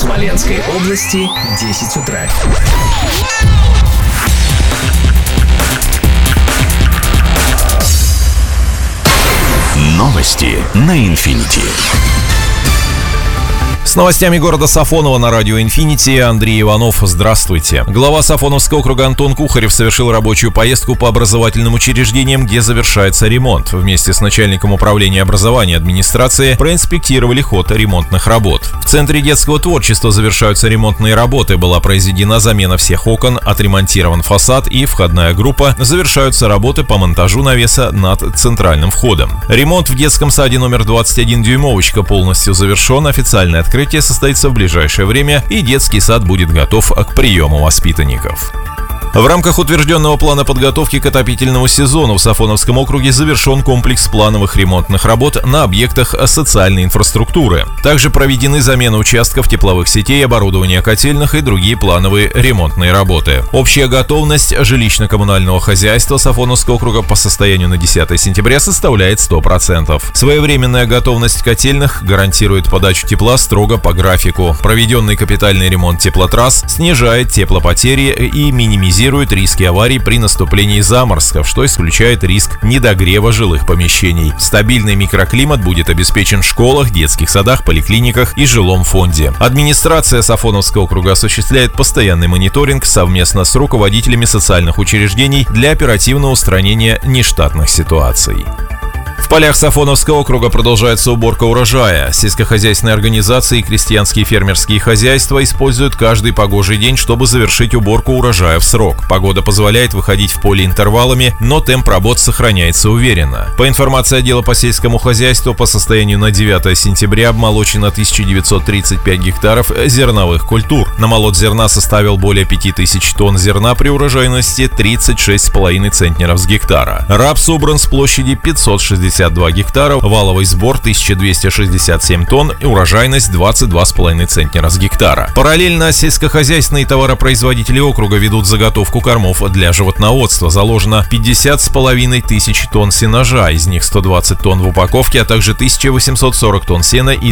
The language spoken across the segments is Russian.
Смоленской области 10 утра. Новости на Инфинити. С новостями города Сафоново на радио «Инфинити» Андрей Иванов. Здравствуйте. Глава Сафоновского округа Антон Кухарев совершил рабочую поездку по образовательным учреждениям, где завершается ремонт. Вместе с начальником управления образования администрации проинспектировали ход ремонтных работ. В Центре детского творчества завершаются ремонтные работы. Была произведена замена всех окон, отремонтирован фасад и входная группа. Завершаются работы по монтажу навеса над центральным входом. Ремонт в детском саде номер 21 «Дюймовочка» полностью завершен. Официальное открытие состоится в ближайшее время, и детский сад будет готов к приему воспитанников. В рамках утвержденного плана подготовки к отопительному сезону в Сафоновском округе завершен комплекс плановых ремонтных работ на объектах социальной инфраструктуры. Также проведены замены участков тепловых сетей, оборудования котельных и другие плановые ремонтные работы. Общая готовность жилищно-коммунального хозяйства Сафоновского округа по состоянию на 10 сентября составляет 100%. Своевременная готовность котельных гарантирует подачу тепла строго по графику. Проведенный капитальный ремонт теплотрасс снижает теплопотери и минимизирует риски аварий при наступлении заморозков, что исключает риск недогрева жилых помещений. Стабильный микроклимат будет обеспечен в школах, детских садах, поликлиниках и жилом фонде. Администрация Сафоновского округа осуществляет постоянный мониторинг совместно с руководителями социальных учреждений для оперативного устранения нештатных ситуаций. В полях Сафоновского округа продолжается уборка урожая. Сельскохозяйственные организации и крестьянские фермерские хозяйства используют каждый погожий день, чтобы завершить уборку урожая в срок. Погода позволяет выходить в поле интервалами, но темп работ сохраняется уверенно. По информации отдела по сельскому хозяйству, по состоянию на 9 сентября обмолочено 1935 гектаров зерновых культур. Намолот зерна составил более 5000 тонн зерна при урожайности 36,5 центнеров с гектара. Рапс собран с площади 562 гектара, валовый сбор 1267 тонн и урожайность 22,5 центнера с гектара. Параллельно сельскохозяйственные товаропроизводители округа ведут заготовку кормов для животноводства. Заложено 50,5 тысяч тонн сенажа, из них 120 тонн в упаковке, а также 1840 тонн сена и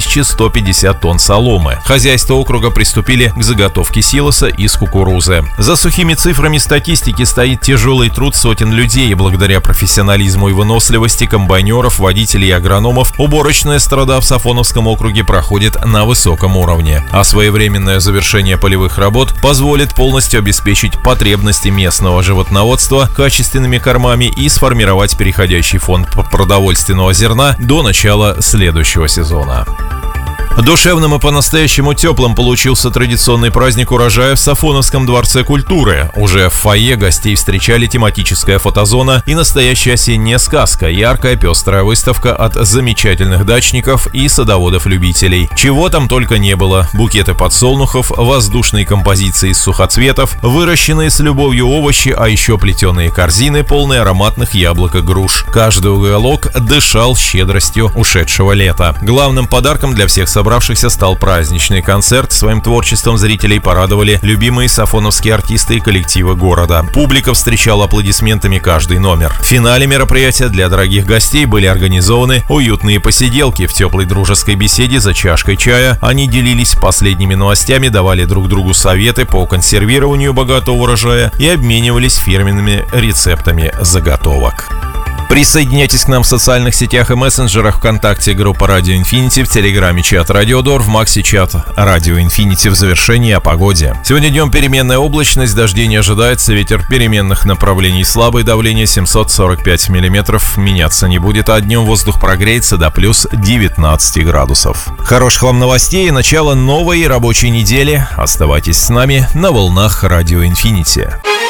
2150 тонн соломы. Хозяйства округа приступили к заготовке силоса из кукурузы. За сухими цифрами статистики стоит тяжелый труд сотен людей, и благодаря профессионализму и выносливости комбайнеров, водителей и агрономов уборочная страда в Сафоновском округе проходит на высоком уровне. А своевременное завершение полевых работ позволит полностью обеспечить потребности местного животноводства качественными кормами и сформировать переходящий фонд продовольственного зерна до начала следующего сезона. Душевным и по-настоящему теплым получился традиционный праздник урожая в Сафоновском дворце культуры. Уже в фойе гостей встречали тематическая фотозона и настоящая осенняя сказка, яркая пестрая выставка от замечательных дачников и садоводов-любителей. Чего там только не было: букеты подсолнухов, воздушные композиции из сухоцветов, выращенные с любовью овощи, а еще плетеные корзины, полные ароматных яблок и груш. Каждый уголок дышал щедростью ушедшего лета. Главным подарком для всех собравшихся стал праздничный концерт. Своим творчеством зрителей порадовали любимые сафоновские артисты и коллективы города. Публика встречала аплодисментами каждый номер. В финале мероприятия для дорогих гостей были организованы уютные посиделки. В теплой дружеской беседе за чашкой чая они делились последними новостями, давали друг другу советы по консервированию богатого урожая и обменивались фирменными рецептами заготовок. Присоединяйтесь к нам в социальных сетях и мессенджерах: ВКонтакте группа Радио Инфинити, в Телеграме чат Радиодор, в Максе чат Радио Инфинити. В завершении о погоде. Сегодня днем переменная облачность, дождей не ожидается, ветер переменных направлений слабый, давление 745 миллиметров, меняться не будет, а днем воздух прогреется до плюс 19 градусов. Хороших вам новостей и начала новой рабочей недели. Оставайтесь с нами на волнах Радио Инфинити.